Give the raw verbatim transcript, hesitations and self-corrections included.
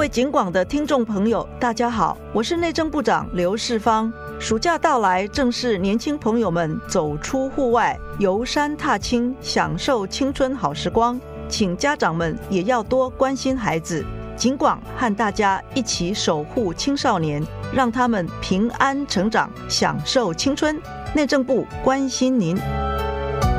警广的听众朋友，大家好，我是内政部长刘世芳。暑假到来，正是年轻朋友们走出户外，游山踏青，享受青春好时光。请家长们也要多关心孩子，警广和大家一起守护青少年，让他们平安成长，享受青春。内政部关心您。